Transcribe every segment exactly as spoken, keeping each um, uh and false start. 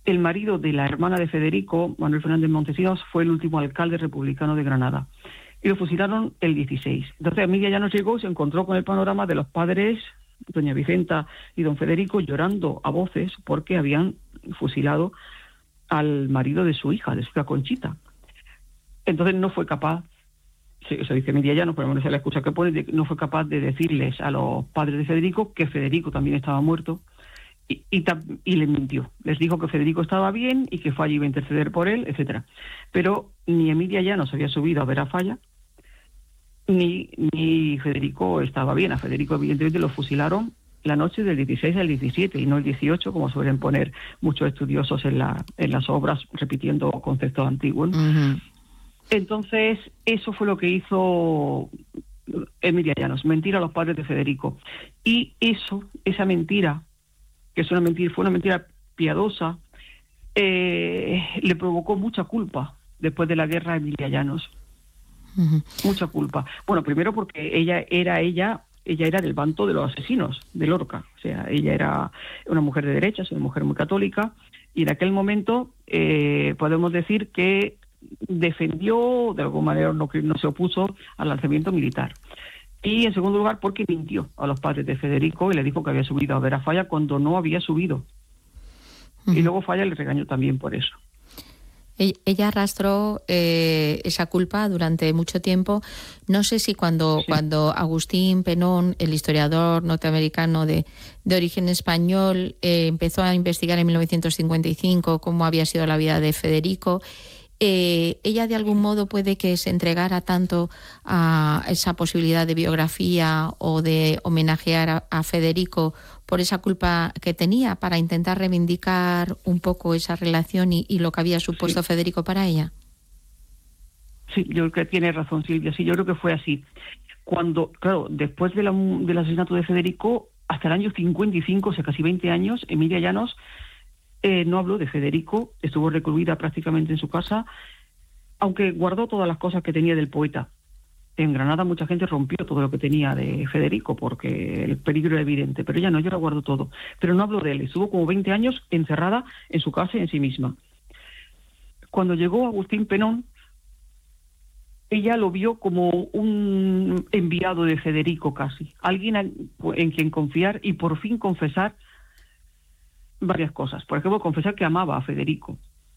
el marido de la hermana de Federico, Manuel Fernández Montesinos, fue el último alcalde republicano de Granada. Y lo fusilaron el dieciséis. Entonces Emilia Llanos llegó y se encontró con el panorama de los padres, doña Vicenta y don Federico, llorando a voces porque habían fusilado al marido de su hija, de su hija Conchita. Entonces no fue capaz, eso dice Emilia Llanos, por lo menos se la escucha que pone, no fue capaz de decirles a los padres de Federico que Federico también estaba muerto y, y, y les mintió. Les dijo que Federico estaba bien y que Falla iba a interceder por él, etcétera. Pero ni Emilia Llanos había subido a ver a Falla, ni, ni Federico estaba bien. A Federico evidentemente lo fusilaron la noche del dieciséis al diecisiete y no el dieciocho, como suelen poner muchos estudiosos en, la, en las obras, repitiendo conceptos antiguos. Uh-huh. Entonces, eso fue lo que hizo Emilia Llanos, mentir a los padres de Federico. Y eso, esa mentira, que es una mentira, fue una mentira piadosa, eh, le provocó mucha culpa después de la guerra a Emilia Llanos. Uh-huh. Mucha culpa. Bueno, primero porque ella era ella, ella era del bando de los asesinos, de Lorca. O sea, ella era una mujer de derechas, una mujer muy católica, y en aquel momento eh, podemos decir que defendió, de alguna manera no, no se opuso al lanzamiento militar. Y en segundo lugar porque mintió a los padres de Federico y le dijo que había subido a ver a Falla cuando no había subido. Uh-huh. Y luego Falla le regañó también por eso. Ella arrastró eh, esa culpa durante mucho tiempo. No sé si cuando, sí. cuando Agustín Penón, el historiador norteamericano de, de origen español, eh, empezó a investigar en mil novecientos cincuenta y cinco cómo había sido la vida de Federico, eh, ella de algún modo puede que se entregara tanto a esa posibilidad de biografía o de homenajear a, a Federico por esa culpa que tenía, para intentar reivindicar un poco esa relación y, y lo que había supuesto sí. Federico para ella. Sí, yo creo que tiene razón Silvia, sí, yo creo que fue así. Cuando, claro, después de la, del asesinato de Federico, hasta el año cincuenta y cinco, o sea, casi veinte años, Emilia Llanos eh, no habló de Federico, estuvo recluida prácticamente en su casa, aunque guardó todas las cosas que tenía del poeta. En Granada mucha gente rompió todo lo que tenía de Federico porque el peligro era evidente, pero ella no, ella lo guardó todo. Pero no habló de él, estuvo como veinte años encerrada en su casa y en sí misma. Cuando llegó Agustín Penón, ella lo vio como un enviado de Federico casi, alguien en quien confiar y por fin confesar varias cosas. Por ejemplo, confesar que amaba a Federico.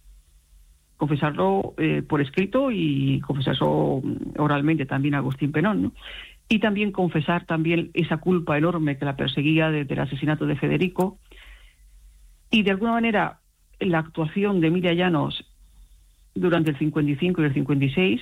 Confesarlo eh, por escrito y confesarlo oralmente también a Agustín Penón, ¿no? Y también confesar también esa culpa enorme que la perseguía desde el asesinato de Federico. Y de alguna manera la actuación de Emilia Llanos durante el cincuenta y cinco y el cincuenta y seis,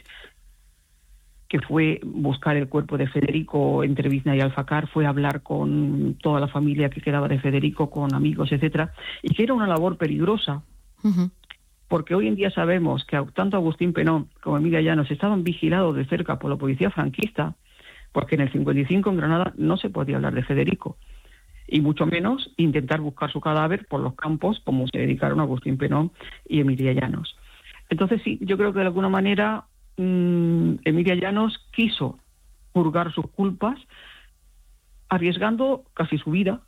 que fue buscar el cuerpo de Federico entre Vizna y Alfacar, fue hablar con toda la familia que quedaba de Federico, con amigos, etcétera, y que era una labor peligrosa. Uh-huh. Porque hoy en día sabemos que tanto Agustín Penón como Emilia Llanos estaban vigilados de cerca por la policía franquista, porque en el cincuenta y cinco en Granada no se podía hablar de Federico, y mucho menos intentar buscar su cadáver por los campos, como se dedicaron Agustín Penón y Emilia Llanos. Entonces sí, yo creo que de alguna manera mmm, Emilia Llanos quiso purgar sus culpas, arriesgando casi su vida.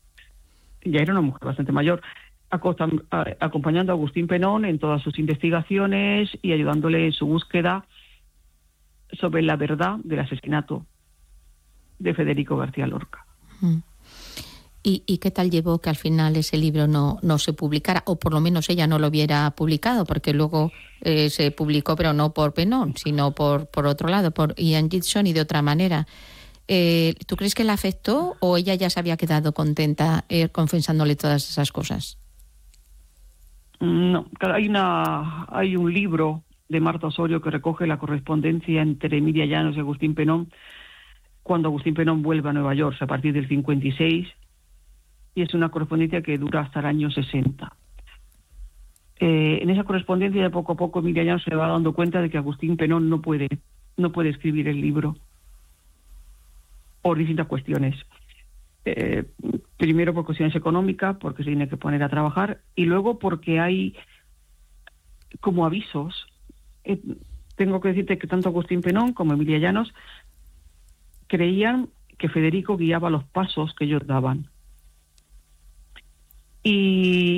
Ya era una mujer bastante mayor, acompañando a Agustín Penón en todas sus investigaciones y ayudándole en su búsqueda sobre la verdad del asesinato de Federico García Lorca. ¿Y, y qué tal llevó que al final ese libro no, no se publicara, o por lo menos ella no lo hubiera publicado, porque luego eh, se publicó, pero no por Penón, sino por, por otro lado, por Ian Gibson y de otra manera? Eh, ¿Tú crees que la afectó o ella ya se había quedado contenta eh, confesándole todas esas cosas? No, hay una hay un libro de Marta Osorio que recoge la correspondencia entre Emilia Llanos y Agustín Penón cuando Agustín Penón vuelve a Nueva York a partir del cincuenta y seis, y es una correspondencia que dura hasta el año sesenta. Eh, en esa correspondencia de poco a poco Emilia Llanos se va dando cuenta de que Agustín Penón no puede no puede escribir el libro por distintas cuestiones. Eh, primero por cuestiones económicas, porque se tiene que poner a trabajar, y luego porque hay como avisos. Eh, tengo que decirte que tanto Agustín Penón como Emilia Llanos creían que Federico guiaba los pasos que ellos daban. Y